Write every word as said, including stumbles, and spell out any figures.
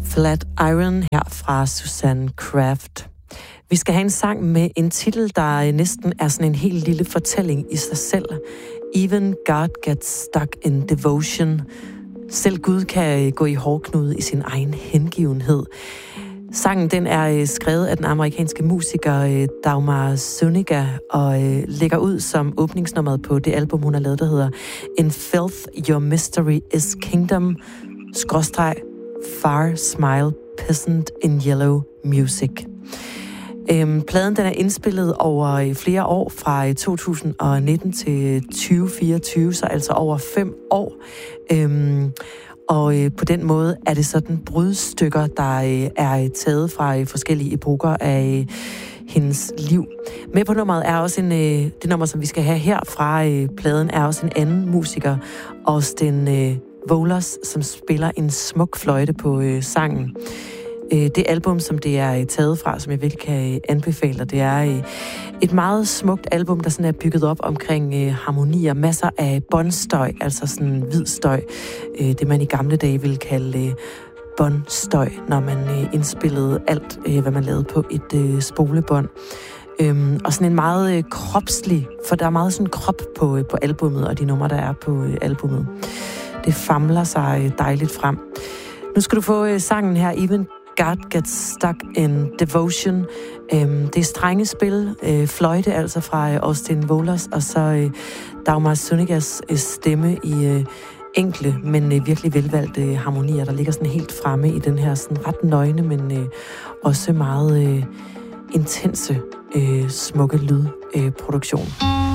Flat Iron her fra Susanne Craft. Vi skal have en sang med en titel, der næsten er sådan en helt lille fortælling i sig selv. Even God gets stuck in devotion. Selv Gud kan gå i hårdknude i sin egen hengivenhed. Sangen den er skrevet af den amerikanske musiker Dagmar Zuniga og ligger ud som åbningsnummeret på det album, hun har lavet, der hedder In Filth Your Mystery is Kingdom, skråstreg Far Smile Peasant in Yellow Music. Øhm, pladen den er indspillet over flere år, fra to tusind nitten til tyve fireogtyve, så altså over fem år. Øhm, og øh, på den måde er det sådan brudstykker, der øh, er taget fra øh, forskellige epoker af øh, hendes liv. Med på nummeret er også en, øh, det nummer, som vi skal have her fra øh, pladen, er også en anden musiker, Austin øh, Vollers, som spiller en smuk fløjte på øh, sangen. Det album, som det er taget fra, som jeg virkelig kan anbefale, det er et meget smukt album, der sådan er bygget op omkring harmonier, masser af båndstøj, altså sådan hvid støj, det man i gamle dage ville kalde båndstøj, når man indspillede alt, hvad man lavede på et spolebånd. Og sådan en meget kropslig, for der er meget sådan krop på, på albummet, og de numre, der er på albummet. Det famler sig dejligt frem. Nu skal du få sangen her, Even God Gets Stuck in Devotion. Øhm, det er strenge spil, øh, fløjte altså fra øh, Austin Vollers, og så øh, Dagmar Zunigas øh, stemme i øh, enkle, men øh, virkelig velvalgte øh, harmonier, der ligger sådan helt fremme i den her sådan ret nøgne, men øh, også meget øh, intense, øh, smukke lydproduktion. Øh,